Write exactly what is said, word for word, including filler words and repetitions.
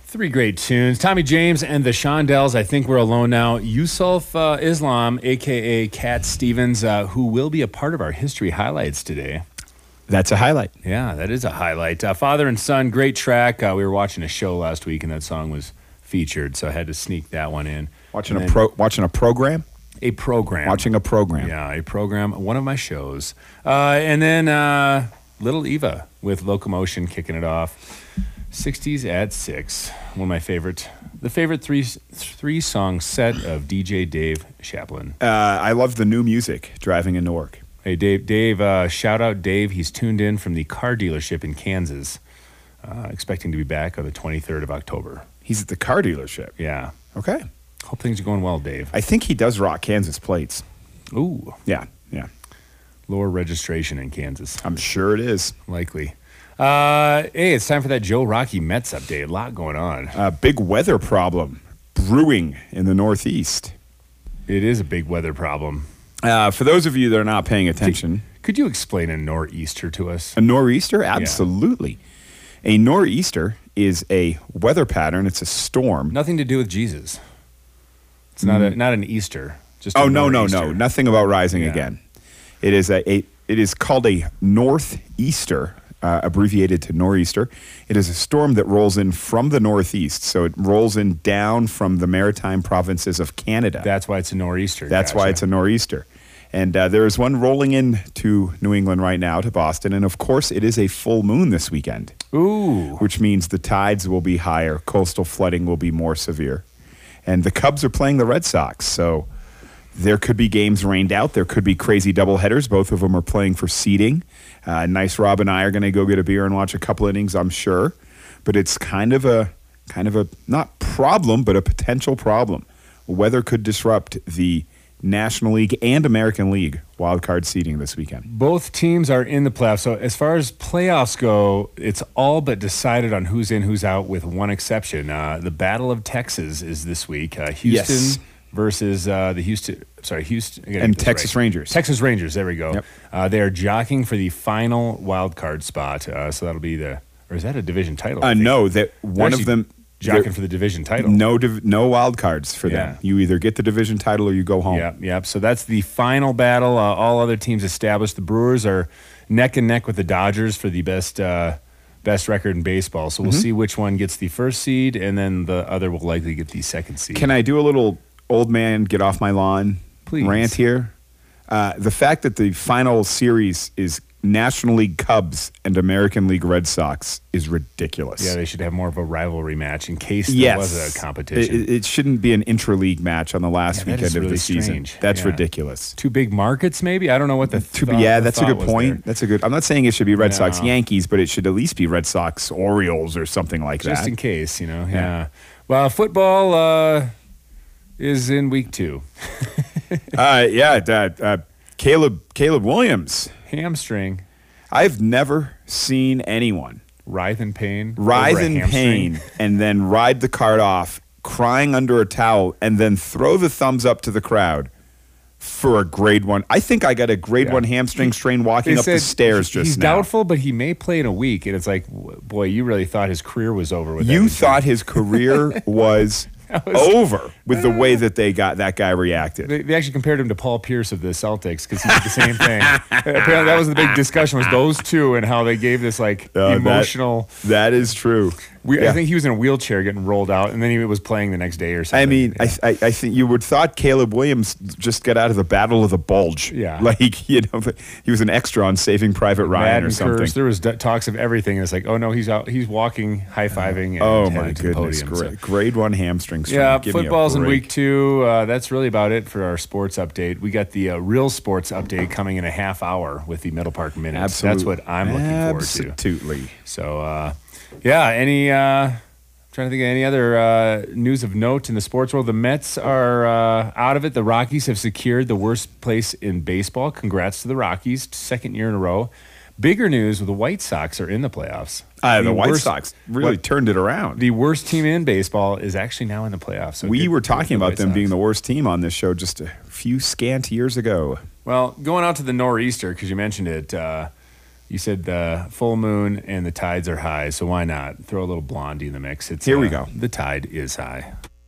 Three great tunes. Tommy James and the Shondells, I Think We're Alone Now. Yusuf uh, Islam, a k a. Cat Stevens, uh, who will be a part of our history highlights today. That's a highlight. Yeah, that is a highlight. Uh, Father and Son, great track. Uh, we were watching a show last week, and that song was featured, so I had to sneak that one in. Watching a pro, watching a program? A program. Watching a program. Yeah, a program, one of my shows. Uh, and then uh, Little Eva with Locomotion kicking it off. sixties at six, one of my favorite, the favorite three three song set of D J Dave Chaplin. Uh, I love the new music driving into work. Hey Dave, Dave, uh, shout out Dave. He's tuned in from the car dealership in Kansas, uh, expecting to be back on the twenty-third of October. He's at the car dealership. Yeah. Okay. Hope things are going well, Dave. I think he does rock Kansas plates. Ooh. Yeah, yeah. Lower registration in Kansas. I'm sure it is. Likely. Uh, hey, it's time for that Joe Rocky Mets update. A lot going on. A uh, big weather problem brewing in the Northeast. It is a big weather problem. Uh, for those of you that are not paying attention. Could, could you explain a nor'easter to us? A nor'easter? Absolutely. Yeah. A nor'easter is a weather pattern. It's a storm. Nothing to do with Jesus. It's not mm. a not an Easter. Just oh, no, no, no. Nothing about rising yeah. again. It is a, a it is called a northeaster. Uh, abbreviated to nor'easter. It is a storm that rolls in from the northeast, so it rolls in down from the maritime provinces of Canada. That's why it's a nor'easter. That's gotcha. why it's a nor'easter. And uh, there is one rolling in to New England right now, to Boston, and of course it is a full moon this weekend. Ooh. Which means the tides will be higher, coastal flooding will be more severe. And the Cubs are playing the Red Sox, so there could be games rained out. There could be crazy doubleheaders. Both of them are playing for seeding. Uh, nice Rob and I are going to go get a beer and watch a couple innings, I'm sure. But it's kind of a, kind of a, not problem, but a potential problem. Weather could disrupt the National League and American League wildcard seeding this weekend. Both teams are in the playoffs. So as far as playoffs go, it's all but decided on who's in, who's out, with one exception. Uh, the Battle of Texas is this week. Uh, Houston... Yes. Versus uh, the Houston, sorry, Houston and Texas right. Rangers. Texas Rangers, there we go. Yep. Uh, they are jockeying for the final wild card spot. Uh, so that'll be the, or is that a division title? Uh, no, that one of them jockeying for the division title. No, div, no wild cards for yeah. them. You either get the division title or you go home. Yep, yep. So that's the final battle. Uh, all other teams established. The Brewers are neck and neck with the Dodgers for the best. Uh, Best record in baseball. So we'll mm-hmm. see which one gets the first seed, and then the other will likely get the second seed. Can I do a little old man get off my lawn Please. rant here? Uh, the fact that the final series is National League Cubs and American League Red Sox is ridiculous. Yeah, they should have more of a rivalry match in case there yes. was a competition. It, it shouldn't be an intra-league match on the last yeah, weekend of really the season. strange. That's yeah. ridiculous. Two big markets, maybe? I don't know what the Two, thought, Yeah, the that's a good point. There. That's a good. I'm not saying it should be Red no. Sox Yankees, but it should at least be Red Sox Orioles or something like Just that. Just in case, you know. Yeah. yeah. Well, football uh, is in week two. uh, yeah, uh, uh, Caleb Caleb Williams. Hamstring. I've never seen anyone writhe in pain, writhe in pain, and then ride the cart off, crying under a towel, and then throw the thumbs up to the crowd for a grade one. I think I got a grade yeah. one hamstring strain walking they up the stairs just he's now. He's doubtful, but he may play in a week, and it's like, boy, you really thought his career was over with that. You thought his career was... Was, over with the way that they got that guy reacted. They, they actually compared him to Paul Pierce of the Celtics because he did the same thing. Apparently, that was the big discussion, was those two and how they gave this like uh, emotional. That, that is true. We, yeah. I think he was in a wheelchair getting rolled out, and then he was playing the next day or something. I mean, yeah. I, I, I think you would thought Caleb Williams just got out of the Battle of the Bulge. Yeah, like you know, he was an extra on Saving Private Ryan or something. Curse. There was d- talks of everything. And it's like, oh no, he's out. He's walking, high fiving. And oh my goodness, podium, Gra- so. grade one hamstring strain. Yeah, Give football's in week two. Uh, that's really about it for our sports update. We got the uh, real sports update coming in a half hour with the Middle Park Minutes. Absolutely. That's what I'm looking forward to. Absolutely. So, uh, yeah, any. Uh, Trying to think of any other uh, news of note in the sports world. The Mets are uh, out of it. The Rockies have secured the worst place in baseball. Congrats to the Rockies, second year in a row. Bigger news: the White Sox are in the playoffs. Uh, the, the White worst, Sox really what, turned it around. The worst team in baseball is actually now in the playoffs. So we good, were talking about them Sox. being the worst team on this show just a few scant years ago. Well, going out to the nor'easter, because you mentioned it. Uh, You said the full moon and the tides are high, so why not throw a little Blondie in the mix? It's, Here we uh, go. The tide is high.